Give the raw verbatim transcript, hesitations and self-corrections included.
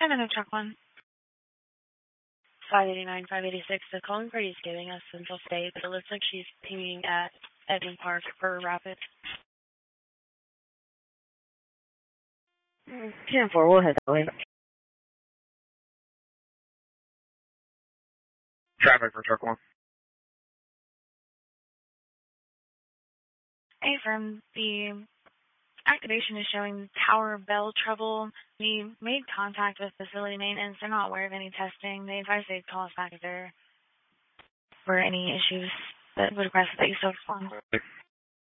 And then check one. five eighty-nine, five eighty-six. The calling party is giving us Central State, but it looks like she's pinging at Edmond Park for Rapid. ten four, we'll head that way. Traffic for truck one. Hey, from the activation is showing tower bell trouble. We made contact with facility maintenance. They're not aware of any testing. They advise they'd call us back if there were any issues, but would request that you still respond.